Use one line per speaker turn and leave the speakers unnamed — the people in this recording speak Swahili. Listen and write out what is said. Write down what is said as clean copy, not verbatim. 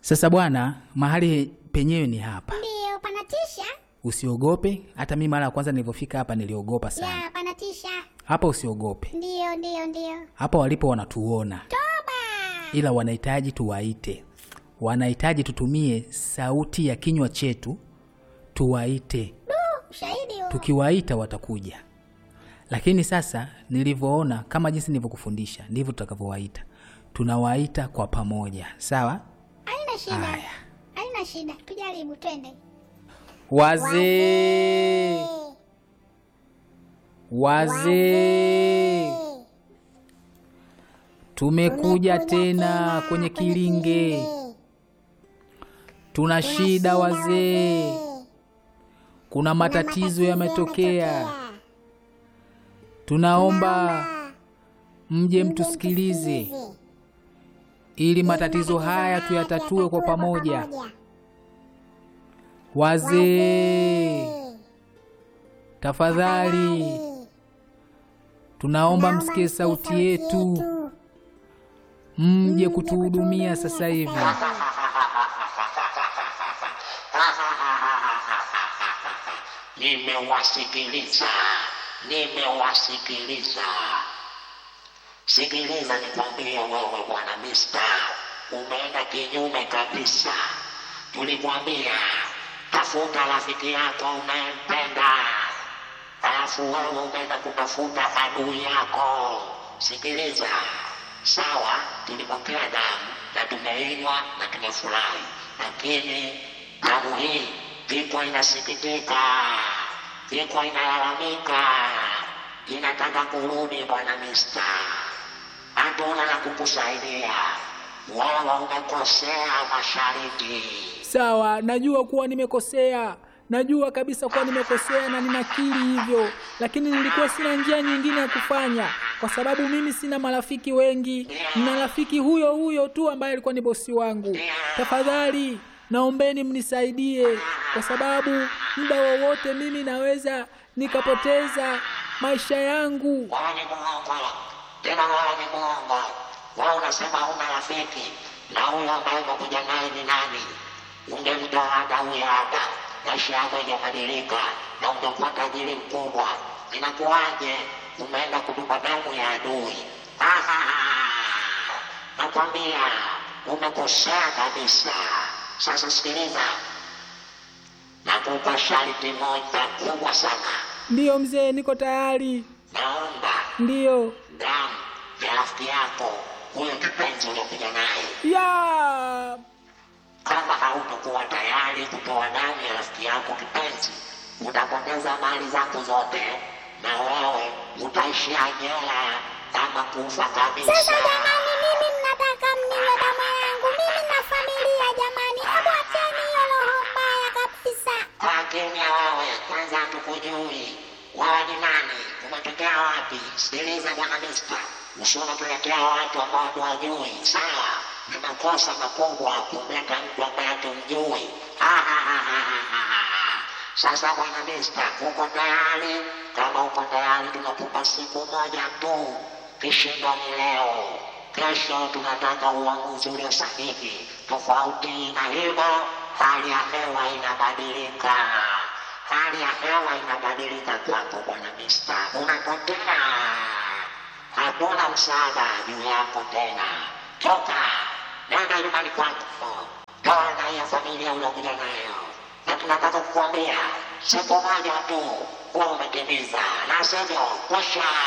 Sasa bwana, mahali penyewe ni hapa.
Ndio, panatisha.
Usiogope, hata mimi mara ya kwanza nilipofika hapa niliogopa sana.
Ya, panatisha.
Hapa usiogope.
Ndio.
Hapa walipo wanatuona.
Toba!
Ila wanahitaji tuwaite. Wanahitaji tutumie sauti ya kinywa chetu tuwaite.
Shahidi huo.
Tukiwaita watakuja. Lakini sasa nilivyoona kama jinsi nilivyokufundisha ndivyo tutakavyowaita. Tunawaita kwa pamoja. Sawa?
Haina shida. Haina shida. Tujaribu twende.
Wazee. Wazee. Tumekuja tena kwenye kilinge. Tuna shida wazee. Kuna matatizo yametokea. Tunaomba mje mtusikilize ili matatizo haya tuyatatue kwa pamoja. Wazee, tafadhali tunaomba msikie sauti yetu, mje kutuhudumia sasa hivi.
Nimewasikiliza. Sikiliza nikwambie wewe bwana Mista, umeenda kinyume kabisa. Tulikwambia tafuta rafiki yako unayempenda, alafu wewe umeenda kutafuta adui yako. Sikiliza, sawa, tulipokea damu na tumeinywa na tumefurahi, lakini damu hii iko inasikitika, iko inalalamika, inataka kurudi bwana Mista. Hatuna la kukusaidia, wewe umekosea mashariki.
Sawa, najua kuwa nimekosea. Najua kabisa kuwa nimekosea na ninakiri hivyo, lakini nilikuwa sina njia nyingine ya kufanya kwa sababu mimi sina marafiki wengi. Nina rafiki huyo tu ambaye alikuwa ni bosi wangu. Tafadhali naombeni mnisaidie kwa sababu muda wowote mimi naweza nikapoteza maisha yangu.
Wewe ni mwongo. Tena wewe ni mwongo. Wewe unasema huna rafiki, na huyo ambaye umekuja naye ni nani? Ungemtoa huyo hapa, maisha yako yangebadilika na ungekuwa tajiri mkubwa. Inakuwaje umeenda kutupa damu ya adui? Nakwambia umekosea kabisa. Sasa sikiliza, nakupa sharti moja kubwa sana.
Ndiyo mzee, niko tayari.
Naomba
Ndiyo.
damu ya rafiki yako huyo kipenzi uliokuja naye.
Ya!
Kama hautakuwa tayari kutoa damu ya rafiki yako kipenzi, utapoteza mali zako zote na wewe utaishia jela kama kufa kabisa.
Sasa jamani, mimi mnataka mniwe damu yangu. Mimi na familia jamani. Hebu acheni hiyo roho mbaya kabisa.
Lakini wewe kwanza hatukujui. Wewe ni nani? Umetokea wapi? Sikiliza bwana Mista, usiwapelekea watu ambao hawajui. Sawa, ni makosa makubwa kumleta mtu ambaye hatumjui. Sasa bwana Mista, uko tayari? Kama uko tayari, tunakupa siku moja tu. Kishindo ni leo. Kesho tunataka uamuzi ulio sahihi. Tofauti na hivyo, hali ya hewa inabadilika. Hali ya hewa inabadilika kwako bwana Mista. Unapotea, hakuna msaada juu yako tena. Toka, nenda nyumbani kwako. Toa na hiyo familia uliokuja nayo. Na tunataka kukuambia siku moja tu uwe umetimiza, na sivyo kwisha.